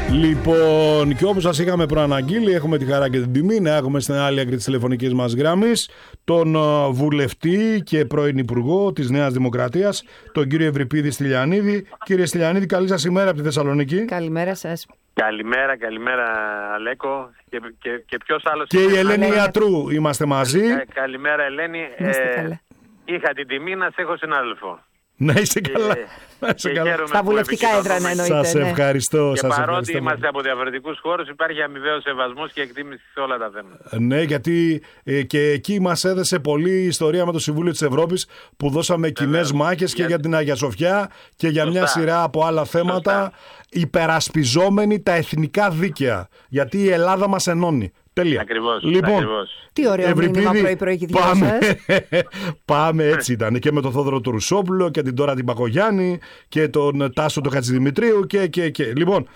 Λοιπόν, και όπως σας είχαμε προαναγγείλει, έχουμε τη χαρά και την τιμή να έχουμε στην άλλη άκρη της τηλεφωνικής μας γραμμής τον βουλευτή και πρώην Υπουργό της Νέας Δημοκρατίας, τον κύριο Ευρυπίδη Στυλιανίδη. Κύριε Στυλιανίδη, καλή σας ημέρα από τη Θεσσαλονίκη. Καλημέρα σας. Καλημέρα Αλέκο και ποιος άλλος. Και η Ελένη Ιατρού είμαστε μαζί. Καλημέρα Ελένη. Είχα την τιμή να σε έχω συνάδελφο. Να είστε καλά. Στα βουλευτικά έδρανα εννοείται. Σας ευχαριστώ. Και παρότι είμαστε από διαφορετικούς χώρους, υπάρχει αμοιβαίος σεβασμός και εκτίμηση σε όλα τα θέματα. Ναι, γιατί και εκεί μας έδεσε πολύ η ιστορία με το Συμβούλιο της Ευρώπης που δώσαμε κοινές μάχες και για την Αγία Σοφιά και για μια σειρά από άλλα θέματα, υπερασπιζόμενοι τα εθνικά δίκαια. Γιατί η Ελλάδα μας ενώνει. Τέλεια. Ακριβώς. Λοιπόν, ακριβώς. Τι ωραίο μήνυμα πρωί-πρωί και δυο σας. Πάμε, έτσι ήταν. Και με τον Θόδωρο του Ρουσόπουλο και την Τώρα την Πακογιάννη και τον Τάσο του Χατζηδημητρίου και. Λοιπόν,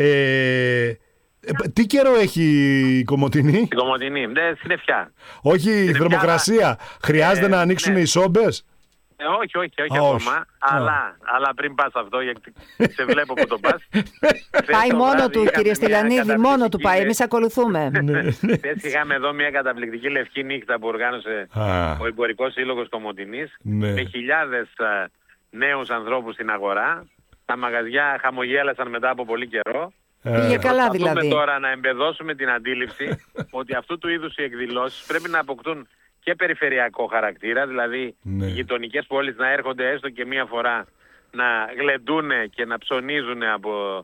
τι καιρό έχει η Κομοτηνή? Η Κομοτηνή, συννεφιά. Όχι, η θερμοκρασία. Χρειάζεται να ανοίξουν οι σόμπες? Όχι ακόμα. Αλλά πριν πας αυτό, γιατί σε βλέπω που το πας. Πάει μόνο του, κύριε Στυλιανίδη, μόνο του πάει. Εμείς ακολουθούμε. Χθες είχαμε εδώ μια καταπληκτική λευκή νύχτα που οργάνωσε ο Εμπορικός Σύλλογος Κομοτηνής με χιλιάδες νέους ανθρώπους στην αγορά. Τα μαγαζιά χαμογέλασαν μετά από πολύ καιρό. Πήγε καλά δηλαδή. Προσπαθούμε τώρα να εμπεδώσουμε την αντίληψη ότι αυτού του είδους οι εκδηλώσεις πρέπει να αποκτούν και περιφερειακό χαρακτήρα, δηλαδή οι γειτονικές πόλεις να έρχονται έστω και μία φορά να γλεντούν και να ψωνίζουν από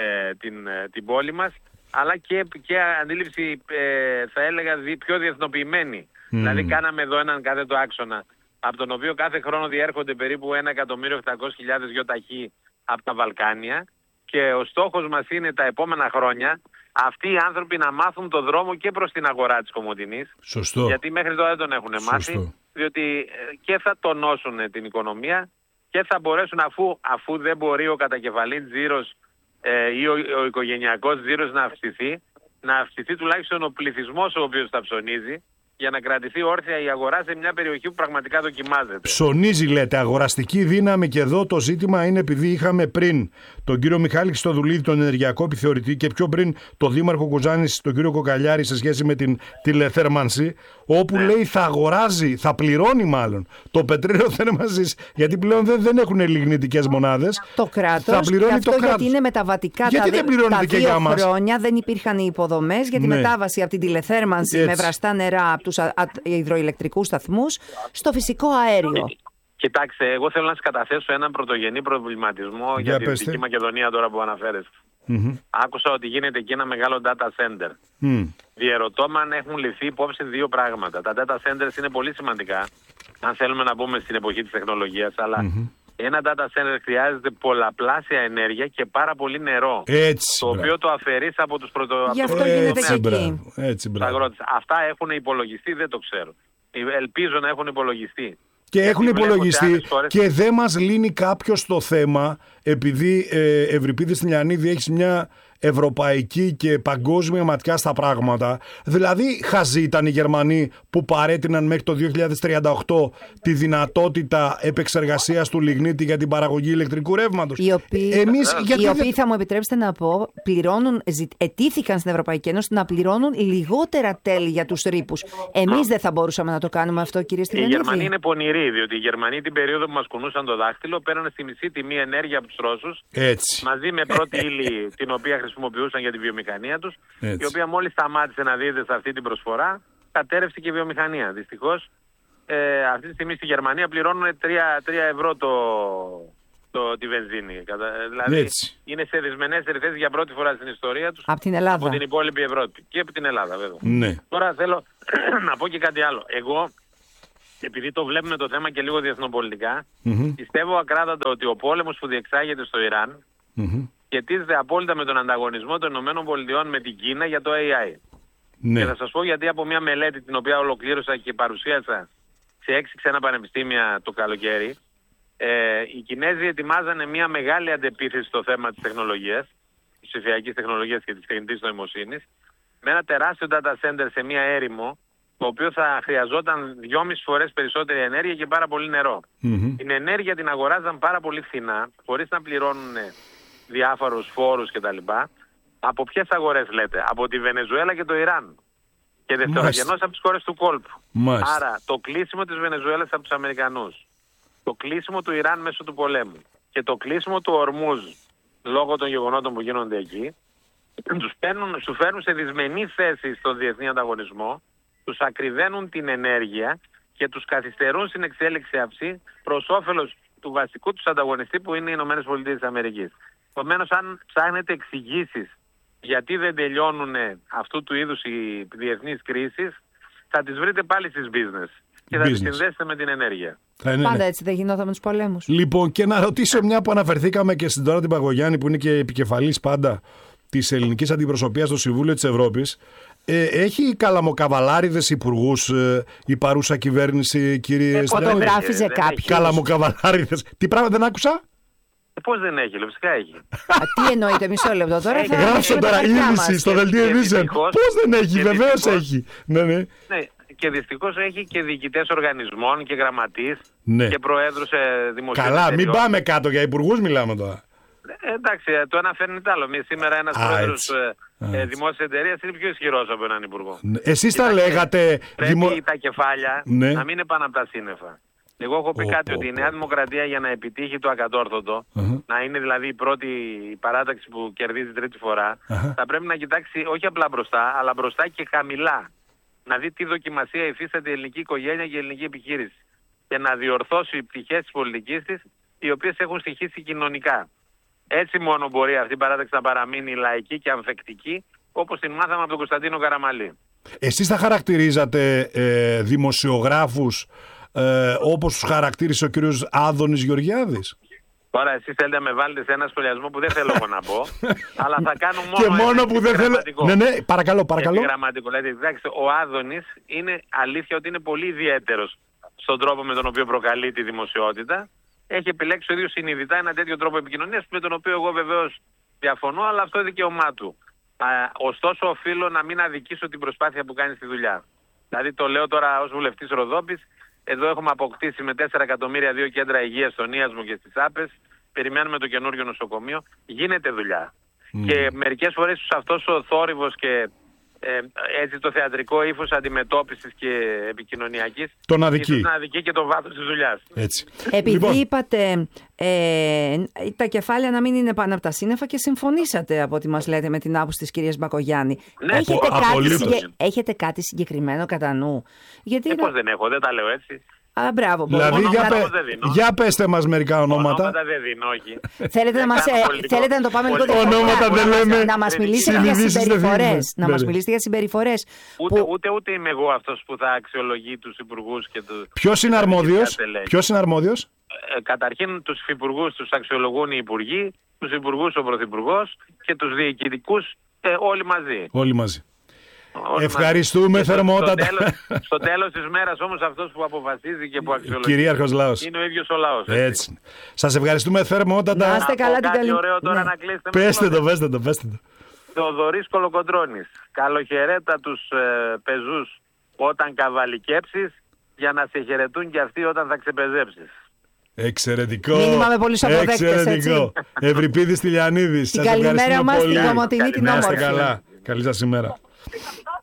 την πόλη μας, αλλά και αντίληψη θα έλεγα πιο διεθνοποιημένη. Δηλαδή κάναμε εδώ έναν κάθετο άξονα, από τον οποίο κάθε χρόνο διέρχονται περίπου 1.800.000 γιοταχή από τα Βαλκάνια, και ο στόχος μας είναι τα επόμενα χρόνια αυτοί οι άνθρωποι να μάθουν το δρόμο και προς την αγορά της Κομοτηνής. Σωστό. Γιατί μέχρι τώρα δεν τον έχουν μάθει, διότι και θα τονώσουν την οικονομία και θα μπορέσουν, αφού δεν μπορεί ο κατακεφαλήν τζίρος ή ο οικογενειακός τζίρος να αυξηθεί τουλάχιστον ο πληθυσμός ο οποίος θα ψωνίζει, για να κρατηθεί όρθια η αγορά σε μια περιοχή που πραγματικά δοκιμάζεται. Ψωνίζει, λέτε, αγοραστική δύναμη, και εδώ το ζήτημα είναι επειδή είχαμε πριν τον κύριο Μιχάλη Χριστοδουλίδη, τον ενεργειακό επιθεωρητή, και πιο πριν τον δήμαρχο Κουζάνης, τον κύριο Κοκαλιάρη, σε σχέση με την τηλεθέρμανση, όπου λέει θα αγοράζει, θα πληρώνει μάλλον το πετρέλαιο θέρμανσης, γιατί πλέον δεν έχουν λιγνητικές μονάδες. Το κράτος, και αυτό γιατί είναι μεταβατικά. Γιατί δεν πληρώνεται και για μας? 2 χρόνια δεν υπήρχαν οι υποδομές για τη μετάβαση από την τηλεθέρμανση με βραστά νερά από τους υδροηλεκτρικούς σταθμούς στο φυσικό αέριο. Κοιτάξτε, εγώ θέλω να σας καταθέσω έναν πρωτογενή προβληματισμό για τη Δυτική Μακεδονία τώρα που αναφέρεστε. Άκουσα ότι γίνεται εκεί ένα μεγάλο data center. Διερωτώ με αν έχουν ληφθεί υπόψη 2 πράγματα. Τα data centers είναι πολύ σημαντικά, αν θέλουμε να μπούμε στην εποχή της τεχνολογίας, αλλά ένα data center χρειάζεται πολλαπλάσια ενέργεια και πάρα πολύ νερό. Το οποίο το αφαιρείς από τους Γι' αυτό γίνεται και εκεί. Αυτά έχουν υπολογιστεί, δεν το ξέρω. Ελπίζω να έχουν υπολογιστεί. Και έχουν υπολογιστεί και δεν μας λύνει κάποιος το θέμα, επειδή Ευρυπίδη Στυλιανίδη έχει μια ευρωπαϊκή και παγκόσμια ματιά στα πράγματα. Δηλαδή χαζοί ήταν οι Γερμανοί που παρέτειναν μέχρι το 2038 τη δυνατότητα επεξεργασίας του λιγνίτη για την παραγωγή ηλεκτρικού ρεύματος. Οι οποίοι θα μου επιτρέψετε να πω, ετήθηκαν στην Ευρωπαϊκή Ένωση να πληρώνουν λιγότερα τέλη για τους ρήπους. Εμείς δεν θα μπορούσαμε να το κάνουμε αυτό, κύριε Στυλιανίδη? Οι Γερμανοί είναι πονηροί, διότι οι Γερμανοί την περίοδο που μας κουνούσαν το δάχτυλο παίρνανε στη μισή τιμή ενέργεια από τους Ρώσους, μαζί με πρώτη ύλη την οποία χρησιμοποιούσαν για τη βιομηχανία τους, η οποία μόλις σταμάτησε να δίδεται σε αυτή την προσφορά, κατέρευσε και η βιομηχανία. Δυστυχώς, αυτή τη στιγμή στη Γερμανία πληρώνουν 3 ευρώ τη βενζίνη. Δηλαδή είναι σε δυσμενέστερη θέση για πρώτη φορά στην ιστορία τους από την από την υπόλοιπη Ευρώπη. Και από την Ελλάδα βέβαια. Τώρα θέλω να πω και κάτι άλλο. Εγώ, επειδή το βλέπουμε το θέμα και λίγο διεθνοπολιτικά, πιστεύω ακράδαντα ότι ο πόλεμος που διεξάγεται στο Ιράν σχετίζεται απόλυτα με τον ανταγωνισμό των ΗΠΑ με την Κίνα για το AI. Και θα σας πω γιατί από μια μελέτη την οποία ολοκλήρωσα και παρουσίασα σε 6 ξένα πανεπιστήμια το καλοκαίρι, οι Κινέζοι ετοιμάζανε μια μεγάλη αντεπίθεση στο θέμα της τεχνολογίας, της ψηφιακής τεχνολογίας και της τεχνητής νοημοσύνης, με ένα τεράστιο data center σε μια έρημο, το οποίο θα χρειαζόταν 2,5 φορές περισσότερη ενέργεια και πάρα πολύ νερό. Την ενέργεια την αγοράζαν πάρα πολύ φθηνά, χωρίς να πληρώνουν διάφορους φόρους κτλ. Από ποιες αγορές λέτε? Από τη Βενεζουέλα και το Ιράν. Και δευτερογενώς από τις χώρες του κόλπου. Μάλιστα. Άρα το κλείσιμο της Βενεζουέλας από τους Αμερικανούς, το κλείσιμο του Ιράν μέσω του πολέμου και το κλείσιμο του Ορμούζ λόγω των γεγονότων που γίνονται εκεί, τους φέρνουν σε δυσμενή θέση στον διεθνή ανταγωνισμό, τους ακριβένουν την ενέργεια και τους καθυστερούν στην εξέλιξη αυτή προς όφελος του βασικού τους ανταγωνιστή που είναι οι ΗΠΑ. Επομένως, αν ψάχνετε εξηγήσεις γιατί δεν τελειώνουν αυτού του είδους οι διεθνείς κρίσεις, θα τις βρείτε πάλι στις business και θα τις συνδέσετε με την ενέργεια. Πάντα έτσι δεν γινόταν με τους πολέμους. Λοιπόν, και να ρωτήσω, μια που αναφερθήκαμε και στην Δώρα την Παγκογιάννη, που είναι και επικεφαλής πάντα της ελληνικής αντιπροσωπείας στο Συμβούλιο της Ευρώπης, έχει καλαμοκαβαλάριδες υπουργούς η παρούσα κυβέρνηση, κύριε Στρέλη? Φωτογράφιζε κάποιους καλαμοκαβαλάριδες? Τι πράγμα δεν άκουσα? Πώς δεν έχει, φυσικά έχει. Τι εννοείται, μισό λεπτό τώρα. Γράψτε τώρα είδηση στο δελτίο ειδήσεων. Πώς δεν έχει, βεβαίως έχει. Ναι. Και δυστυχώς έχει και διοικητές οργανισμών και γραμματείς και προέδρους δημοσίων. Καλά, μην πάμε κάτω, για υπουργούς μιλάμε τώρα. Εντάξει, το ένα φέρνει τ' άλλο. Σήμερα ένας πρόεδρος δημόσιας εταιρείας είναι πιο ισχυρός από έναν υπουργό. Εσείς τα λέγατε. Πρέπει τα κεφάλια να μην είναι πάνω από τα σύννεφα. Εγώ έχω πει κάτι ότι η Νέα Δημοκρατία για να επιτύχει το ακατόρθωτο, να είναι δηλαδή η πρώτη παράταξη που κερδίζει τρίτη φορά, θα πρέπει να κοιτάξει όχι απλά μπροστά, αλλά μπροστά και χαμηλά. Να δει τι δοκιμασία υφίσταται η ελληνική οικογένεια και η ελληνική επιχείρηση. Και να διορθώσει πτυχές της πολιτικής της, οι οποίες έχουν στοιχήσει κοινωνικά. Έτσι μόνο μπορεί αυτή η παράταξη να παραμείνει λαϊκή και ανθεκτική, όπως την μάθαμε από τον Κωνσταντίνο Καραμαλή. Εσείς θα χαρακτηρίζατε δημοσιογράφους όπως τους χαρακτήρισε ο κύριος Άδωνης Γεωργιάδης? Τώρα εσείς θέλετε να με βάλετε σε ένα σχολιασμό που δεν θέλω εγώ να πω, αλλά θα κάνω και μόνο που δεν θέλω. Ναι, παρακαλώ. Γραμματικό. Δηλαδή, εντάξει, ο Άδωνης είναι αλήθεια ότι είναι πολύ ιδιαίτερος στον τρόπο με τον οποίο προκαλεί τη δημοσιότητα. Έχει επιλέξει ο ίδιος συνειδητά ένα τέτοιο τρόπο επικοινωνίας, με τον οποίο εγώ βεβαίως διαφωνώ, αλλά αυτό είναι δικαίωμά του. Ωστόσο, οφείλω να μην αδικήσω την προσπάθεια που κάνει στη δουλειά. Δηλαδή, το λέω τώρα ως βουλευτής Ροδόπης. Εδώ έχουμε αποκτήσει με 4 εκατομμύρια 2 κέντρα υγείας στον Ίασμο και στις Άπες. Περιμένουμε το καινούριο νοσοκομείο. Γίνεται δουλειά. Και μερικές φορές αυτός ο θόρυβος και έτσι το θεατρικό ύφος αντιμετώπισης και επικοινωνιακής τον αδικεί και το βάθος της δουλειάς. Έτσι. Επειδή είπατε τα κεφάλαια να μην είναι πάνω από τα σύννεφα και συμφωνήσατε από ό,τι μας λέτε με την άποψη της κυρίας Μπακογιάννη. Ναι, έχετε κάτι συγκεκριμένο κατά νου? Γιατί πώς δεν έχω, δεν τα λέω έτσι. Μπράβο. Δηλαδή, για πέστε μας μερικά ονόματα. Ονόματα δεν δίνω, όχι. Θέλετε να το πάμε λίγο ονόματα δεν λέμε. Να μας μιλήσετε για συμπεριφορές. Να μας μιλήσετε για συμπεριφορές. Ούτε είμαι εγώ αυτός που θα αξιολογεί τους υπουργούς και τους. Ποιος είναι αρμόδιος? Καταρχήν τους υφυπουργούς τους αξιολογούν οι υπουργοί, τους υπουργούς ο πρωθυπουργός και τους διοικητικούς όλοι μαζί. Ευχαριστούμε θερμότατα. Στο τέλος της μέρας όμως αυτός που αποφασίζει και που αξιολογεί κυρίαρχος λαός είναι ο ίδιος ο λαός. Έτσι. Σας ευχαριστούμε θερμότατα. Να είστε καλά. Κάτι ωραίο τώρα να κλείσετε. Πέστε το. Θεοδωρής Κολοκοντρώνης. Καλοχαιρέτα τους πεζούς όταν καβαλικέψεις, για να σε χαιρετούν και αυτοί όταν θα ξεπεζέψεις. Εξαιρετικό. Μήνυμα με πολλούς αποδέκτες, έτσι. Ευρυπίδης Τηλιανίδης. Την καλημέρα μας, την Κομωτινή, την όμορφη. Καλή σας ημέρα.